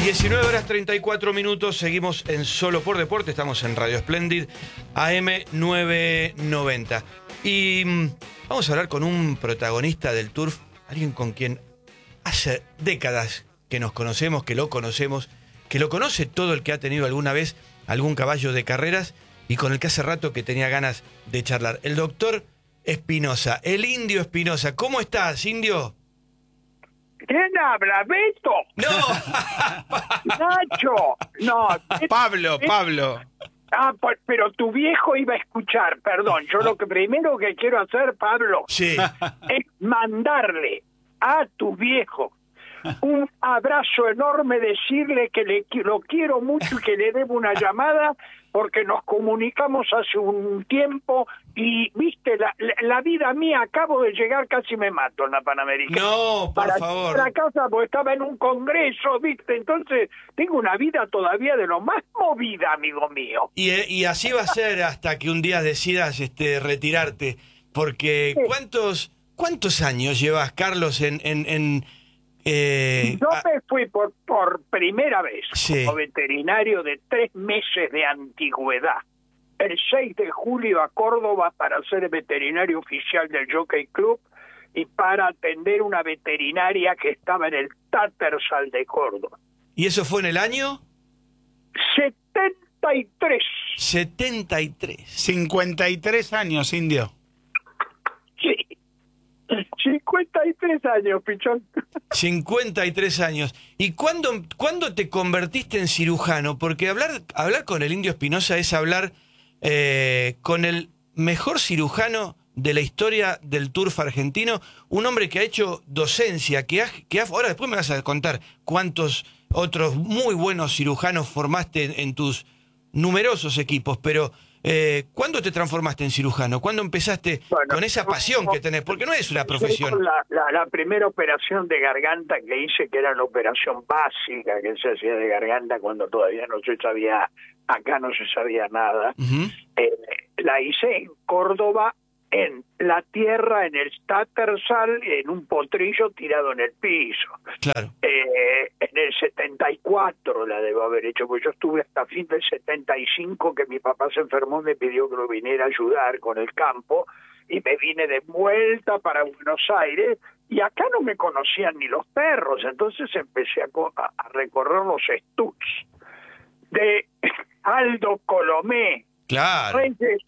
19:34, seguimos en Solo por Deporte, estamos en Radio Splendid, AM 990. Y vamos a hablar con un protagonista del turf, alguien con quien hace décadas que nos conocemos, que lo conoce todo el que ha tenido alguna vez algún caballo de carreras y con el que hace rato que tenía ganas de charlar. El doctor Espinosa, el Indio Espinosa. ¿Cómo estás, Indio? ¿Quién habla, Beto? No. Nacho, no. Pablo. Ah, pero tu viejo iba a escuchar, perdón. Yo lo que primero que quiero hacer, Pablo, Sí. es mandarle a tu viejo un abrazo enorme, decirle que lo quiero mucho y que le debo una llamada porque nos comunicamos hace un tiempo y, viste, la vida mía, acabo de llegar, casi me mato en la Panamericana. No, por favor. Para casa porque estaba en un congreso, viste, entonces tengo una vida todavía de lo más movida, amigo mío. Y así va a ser hasta que un día decidas retirarte, porque Sí. ¿cuántos años llevas, Carlos, Yo me fui por primera vez Sí. como veterinario de 3 meses de antigüedad, el 6 de julio a Córdoba para ser veterinario oficial del Jockey Club y para atender una veterinaria que estaba en el Tattersall de Córdoba. ¿Y eso fue en el año? 73. 73. 53 años, Indio. Sí. 53 años, pichón. 53 años. ¿Y cuándo te convertiste en cirujano? Porque hablar con el Indio Espinosa es hablar con el mejor cirujano de la historia del turf argentino, un hombre que ha hecho docencia, ahora después me vas a contar cuántos otros muy buenos cirujanos formaste en tus numerosos equipos, pero ¿cuándo te transformaste en cirujano? ¿Cuándo empezaste con esa pasión que tenés? Porque no es una profesión. La primera operación de garganta que hice, que era la operación básica que se hacía de garganta cuando todavía no se sabía, acá no se sabía nada, la hice en Córdoba, en la tierra, en el Tattersall, en un potrillo tirado en el piso. Claro. En el 74 la debo haber hecho, porque yo estuve hasta fin del 75 que mi papá se enfermó, me pidió que lo viniera a ayudar con el campo y me vine de vuelta para Buenos Aires y acá no me conocían ni los perros, entonces empecé a recorrer los estuds de Aldo Colomé, Claro. Reyes,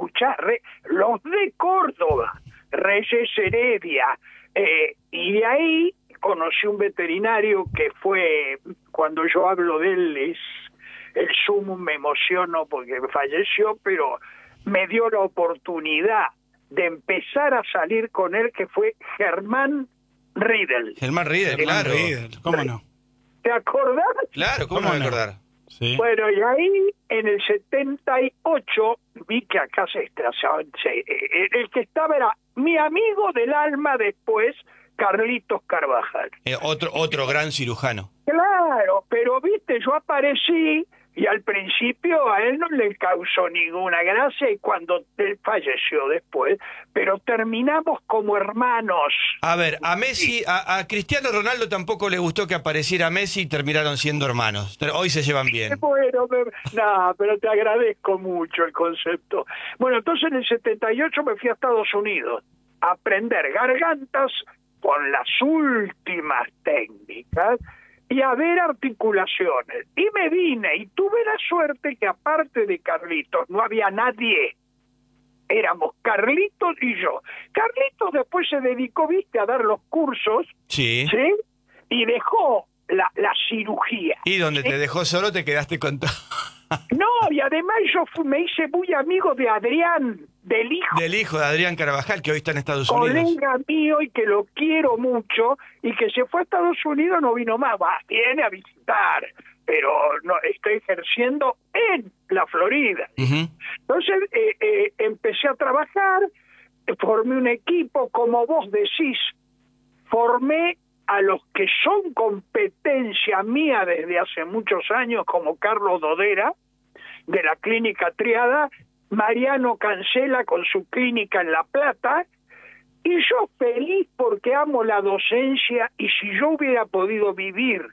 los de Córdoba, Reyes Heredia, y de ahí conocí un veterinario que fue, cuando yo hablo de él, es el sumum, me emociono porque falleció, pero me dio la oportunidad de empezar a salir con él, que fue Germán Riedel. Germán Riedel, claro. ¿Cómo no? ¿Te acordás? Claro, ¿cómo no me acordar? Sí. Bueno, y ahí en el 78 vi que acá el que estaba era mi amigo del alma después, Carlitos Carvajal. Otro gran cirujano. Claro, pero viste, yo aparecí y al principio a él no le causó ninguna gracia y cuando él falleció después, pero terminamos como hermanos. A ver, a Messi, a Cristiano Ronaldo tampoco le gustó que apareciera Messi y terminaron siendo hermanos. Pero hoy se llevan bien. Bueno, no, pero te agradezco mucho el concepto. Bueno, entonces en el 78 me fui a Estados Unidos a aprender gargantas con las últimas técnicas y a ver articulaciones. Y me vine y tuve la suerte que aparte de Carlitos no había nadie. Éramos Carlitos y yo. Carlitos después se dedicó, viste, a dar los cursos, Sí. ¿sí? Y dejó la cirugía. Y donde te dejó solo te quedaste con todo. No, y además me hice muy amigo de Adrián, del hijo De Adrián Carvajal, que hoy está en Estados Unidos. colega mío y que lo quiero mucho y que se fue a Estados Unidos, no vino más, viene a visitar, pero no estoy ejerciendo en la Florida. Ujú. Entonces empecé a trabajar, formé un equipo, como vos decís, formé a los que son competencia mía desde hace muchos años, como Carlos Dodera, de la Clínica Triada, Mariano Cancela con su clínica en La Plata, y yo feliz porque amo la docencia, y si yo hubiera podido vivir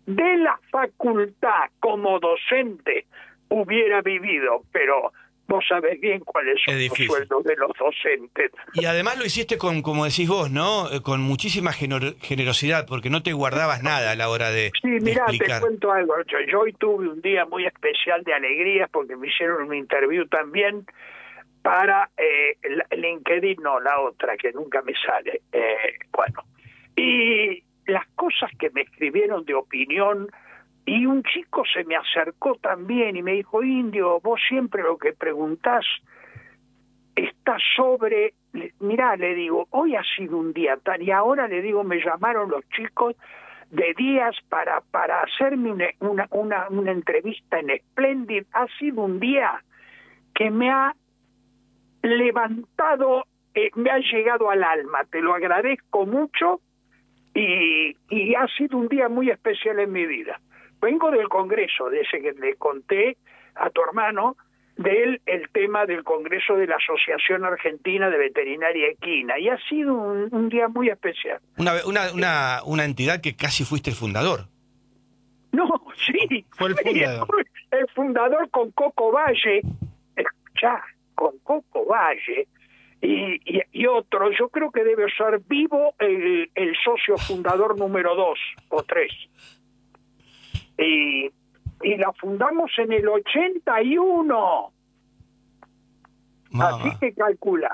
de la facultad como docente hubiera vivido, pero vos sabés bien cuáles son los sueldos de los docentes. Y además lo hiciste con, como decís vos, ¿no? Con muchísima generosidad, porque no te guardabas nada a la hora de Sí, mirá, explicar. te cuento algo. Yo hoy tuve un día muy especial de alegrías porque me hicieron un interview también para LinkedIn, no, la otra, que nunca me sale. Bueno, y las cosas que me escribieron de opinión, y un chico se me acercó también y me dijo, Indio, vos siempre lo que preguntás está sobre... Mirá, le digo, hoy ha sido un día tal, y ahora le digo, me llamaron los chicos de días para hacerme una entrevista en Splendid. Ha sido un día que me ha levantado, me ha llegado al alma, te lo agradezco mucho, y ha sido un día muy especial en mi vida. Vengo del Congreso, de ese que le conté a tu hermano, el tema del Congreso de la Asociación Argentina de Veterinaria Equina, y ha sido un día muy especial. Una entidad que casi fuiste el fundador. No, sí, fue el fundador. El fundador con Coco Valle, escuchá, con Coco Valle y otro, yo creo que debe ser vivo el socio fundador número 2 o 3. Y la fundamos en el 81. Así que calcula,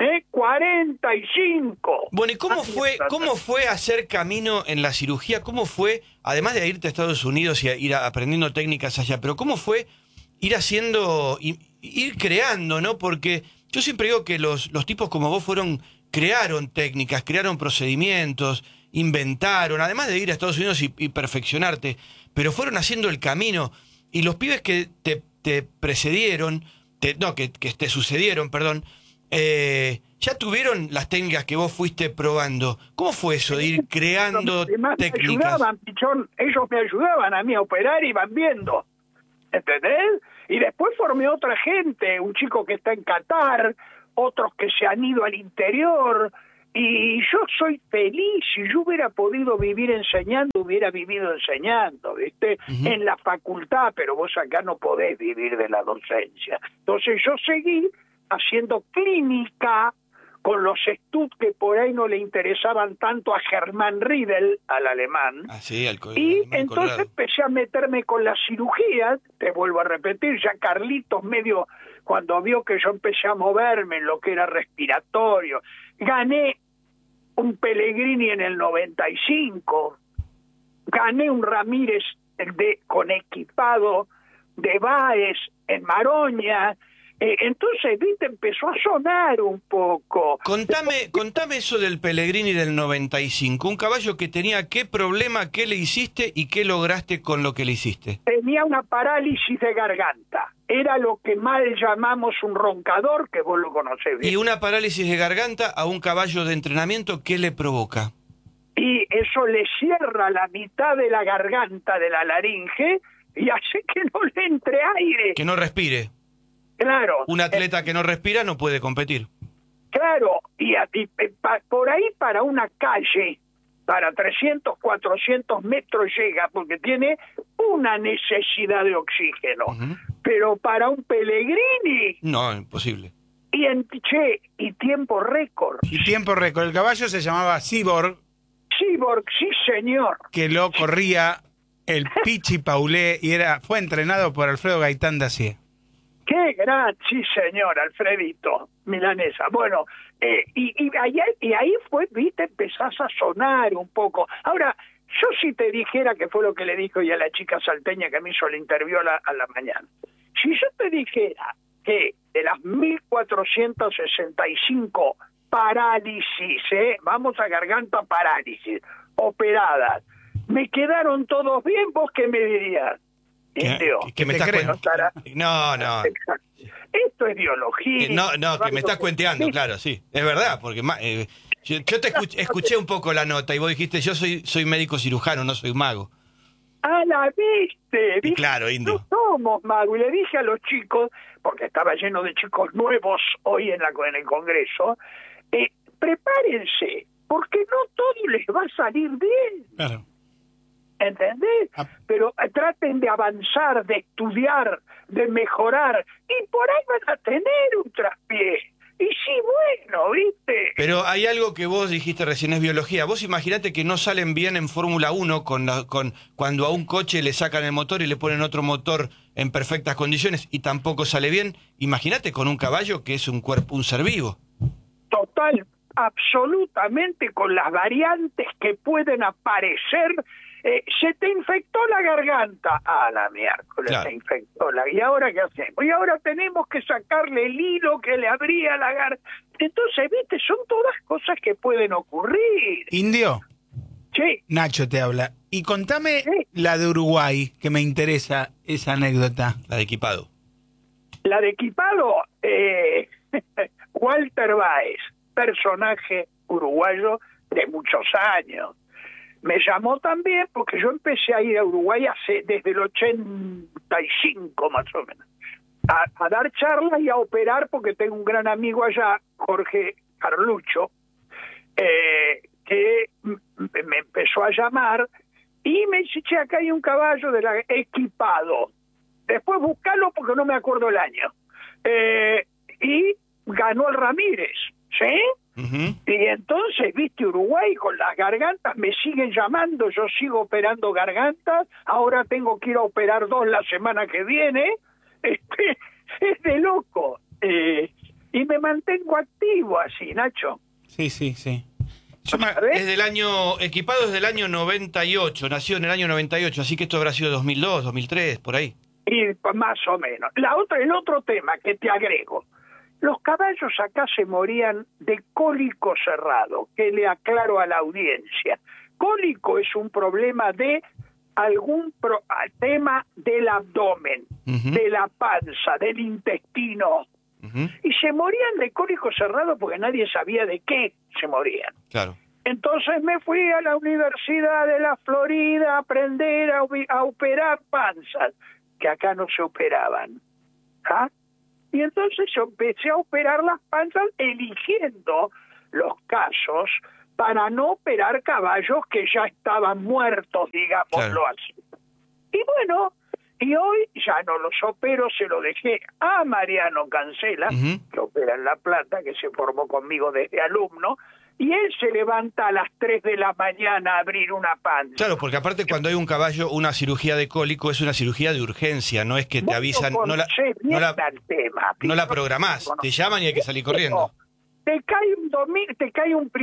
45. Bueno, ¿y cómo fue hacer camino en la cirugía? ¿Cómo fue, además de irte a Estados Unidos y ir aprendiendo técnicas allá, pero cómo fue ir haciendo, ir creando, ¿no? Porque yo siempre digo que los tipos como vos crearon técnicas, crearon procedimientos, inventaron, además de ir a Estados Unidos y perfeccionarte, pero fueron haciendo el camino, y los pibes que te precedieron, que te sucedieron, perdón, ya tuvieron las técnicas que vos fuiste probando. ¿Cómo fue eso de ir creando técnicas? Me ayudaban, Pichón, ellos me ayudaban a mí a operar y van viendo, ¿entendés? Y después formé otra gente, un chico que está en Qatar, otros que se han ido al interior, y yo soy feliz. Si yo hubiera podido vivir enseñando, hubiera vivido enseñando, ¿viste? En la facultad, pero vos acá no podés vivir de la docencia. Entonces yo seguí haciendo clínica con los estudios que por ahí no le interesaban tanto a Germán Riedel, al alemán. Sí, y entonces empecé a meterme con la cirugía, te vuelvo a repetir, ya Carlitos medio, cuando vio que yo empecé a moverme en lo que era respiratorio, gané un Pellegrini en el 95, gané un Ramírez con equipado de Báez en Maroña. Entonces, viste, empezó a sonar un poco. Contame eso del Pellegrini del 95, un caballo que tenía qué problema, qué le hiciste y qué lograste con lo que le hiciste. Tenía una parálisis de garganta, era lo que mal llamamos un roncador, que vos lo conocés bien. Y una parálisis de garganta a un caballo de entrenamiento, ¿qué le provoca? Y eso le cierra la mitad de la garganta de la laringe y hace que no le entre aire. Que no respire. Claro. Un atleta que no respira no puede competir. Claro, y por ahí para una calle, para 300, 400 metros llega, porque tiene una necesidad de oxígeno. Pero para un Pellegrini... No, imposible. Y tiempo récord. Y tiempo récord. El caballo se llamaba Cyborg. Cyborg, sí señor. Que lo corría el Pichi Paulé y fue entrenado por Alfredo Gaitán Dacier. ¡Qué gran! Sí, señor, Alfredito, milanesa. Bueno, y ahí fue, viste, empezás a sonar un poco. Ahora, yo si te dijera, que fue lo que le dijo ya la chica salteña que me hizo el interview a la mañana, si yo te dijera que de las 1.465 parálisis, vamos a garganta parálisis, operadas, me quedaron todos bien, ¿vos qué me dirías? ¿Qué me estás cuenteando? No. Exacto. Esto es biología. Que me estás cuenteando, claro, sí. Es verdad, porque yo te escuché un poco la nota y vos dijiste, yo soy médico cirujano, no soy mago. Ah, la viste. Y claro, Indio. No somos magos. Y le dije a los chicos, porque estaba lleno de chicos nuevos hoy en el Congreso, prepárense, porque no todo les va a salir bien. Claro. ¿entendés? Pero traten de avanzar, de estudiar, de mejorar, y por ahí van a tener un traspié. Y sí, bueno, ¿viste? Pero hay algo que vos dijiste recién, es biología. Vos imaginate que no salen bien en Fórmula 1 cuando a un coche le sacan el motor y le ponen otro motor en perfectas condiciones y tampoco sale bien. Imagínate con un caballo que es un ser vivo. Total, absolutamente, con las variantes que pueden aparecer. Se te infectó la garganta. Ah, la miércoles, claro. Se infectó la... ¿Y ahora qué hacemos? Y ahora tenemos que sacarle el hilo que le abría la garganta. Entonces, viste, son todas cosas que pueden ocurrir. Indio, Sí. Nacho te habla. Y contame Sí. la de Uruguay, que me interesa esa anécdota. La de equipado. La de equipado, Walter Báez, personaje uruguayo de muchos años. Me llamó también porque yo empecé a ir a Uruguay desde el 85 más o menos, a dar charlas y a operar, porque tengo un gran amigo allá, Jorge Carlucho, que me empezó a llamar y me dice, che, acá hay un caballo de la equipado. Después buscalo porque no me acuerdo el año. Y ganó el Ramírez, ¿sí? Uh-huh. Y entonces, viste, Uruguay con las gargantas, me siguen llamando, yo sigo operando gargantas, ahora tengo que ir a operar 2 la semana que viene, es de loco. Y me mantengo activo así, Nacho. Sí, sí, sí. Es del año, equipado es del año 98, nació en el año 98, así que esto habrá sido 2002, 2003, por ahí. Y más o menos. El otro tema que te agrego, los caballos acá se morían de cólico cerrado, que le aclaro a la audiencia. Cólico es un problema de algún tema del abdomen, Uh-huh. de la panza, del intestino. Uh-huh. Y se morían de cólico cerrado porque nadie sabía de qué se morían. Claro. Entonces me fui a la Universidad de la Florida a aprender a operar panzas, que acá no se operaban. ¿Ah? Y entonces yo empecé a operar las panzas eligiendo los casos para no operar caballos que ya estaban muertos, digámoslo Claro. así. Y bueno, y hoy ya no los opero, se lo dejé a Mariano Cancela, Uh-huh. que opera en La Plata, que se formó conmigo desde alumno, y él se levanta a las 3 de la mañana a abrir una panza. Claro, porque aparte cuando hay un caballo, una cirugía de cólico es una cirugía de urgencia, no es que te Vos avisan, no no la el tema, programás, te llaman y hay que salir corriendo. Te cae un